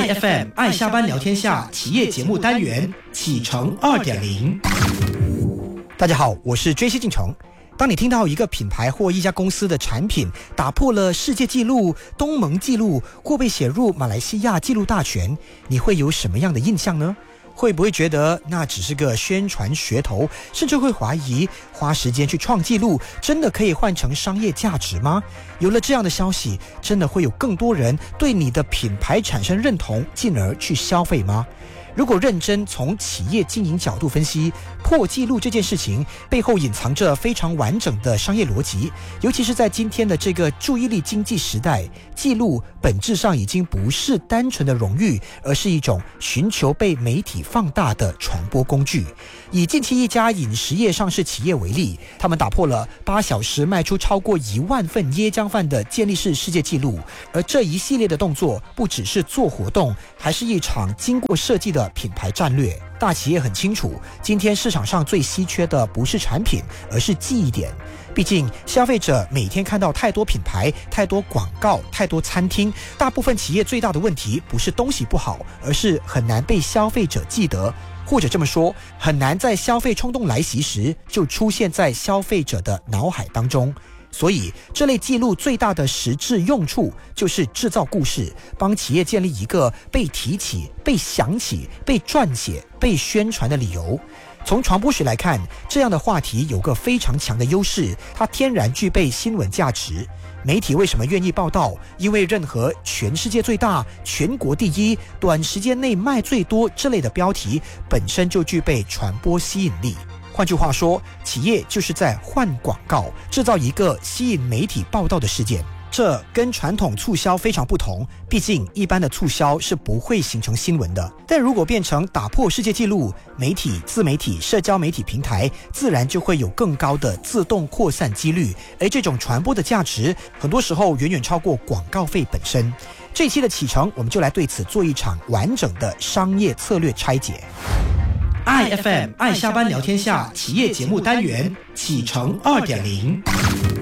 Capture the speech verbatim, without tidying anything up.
I F M 爱下班聊天下企业节目单元启程 二点零。 大家好，我是追星进程。当你听到一个品牌或一家公司的产品打破了世界纪录、东盟纪录或被写入马来西亚纪录大全，你会有什么样的印象呢？会不会觉得那只是个宣传噱头，甚至会怀疑花时间去创纪录真的可以换成商业价值吗？有了这样的消息，真的会有更多人对你的品牌产生认同，进而去消费吗？如果认真从企业经营角度分析，破纪录这件事情背后隐藏着非常完整的商业逻辑，尤其是在今天的这个注意力经济时代，纪录本质上已经不是单纯的荣誉，而是一种寻求被媒体放大的传播工具。以近期一家饮食业上市企业为例，他们打破了八小时卖出超过一万份椰浆饭的健力士世界纪录，而这一系列的动作不只是做活动，还是一场经过设计的品牌战略。大企业很清楚，今天市场上最稀缺的不是产品，而是记忆点。毕竟消费者每天看到太多品牌、太多广告、太多餐厅，大部分企业最大的问题不是东西不好，而是很难被消费者记得，或者这么说，很难在消费冲动来袭时就出现在消费者的脑海当中。所以这类记录最大的实质用处就是制造故事，帮企业建立一个被提起、被想起、被撰写、被宣传的理由。从传播学来看，这样的话题有个非常强的优势，它天然具备新闻价值。媒体为什么愿意报道？因为任何全世界最大、全国第一、短时间内卖最多这类的标题本身就具备传播吸引力。换句话说，企业就是在换广告，制造一个吸引媒体报道的事件。这跟传统促销非常不同，毕竟一般的促销是不会形成新闻的。但如果变成打破世界纪录，媒体、自媒体、社交媒体平台自然就会有更高的自动扩散几率，而这种传播的价值很多时候远远超过广告费本身。这一期的启程，我们就来对此做一场完整的商业策略拆解。 I F M 爱下班聊天下企业节目单元启程 二点零。